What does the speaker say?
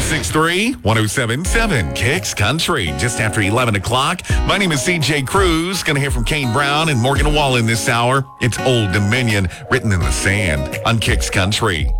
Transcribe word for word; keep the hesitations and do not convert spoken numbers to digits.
six three, one oh seven seven, Kicks Country. Just after eleven o'clock. My name is C J Cruz. Going to hear from Kane Brown and Morgan Wallen this hour. It's Old Dominion, written in the sand on Kicks Country.